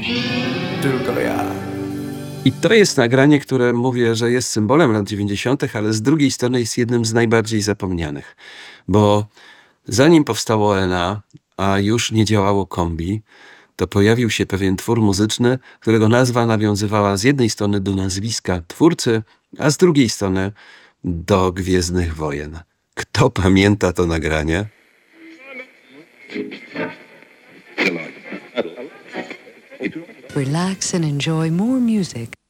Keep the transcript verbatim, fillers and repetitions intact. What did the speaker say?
Tylko ja. I to jest nagranie, które mówię, że jest symbolem lat dziewięćdziesiątych, ale z drugiej strony jest jednym z najbardziej zapomnianych. Bo zanim powstało N A, a już nie działało kombi, to pojawił się pewien twór muzyczny, którego nazwa nawiązywała z jednej strony do nazwiska twórcy, a z drugiej strony do Gwiezdnych Wojen. Kto pamięta to nagranie? Relax and enjoy more music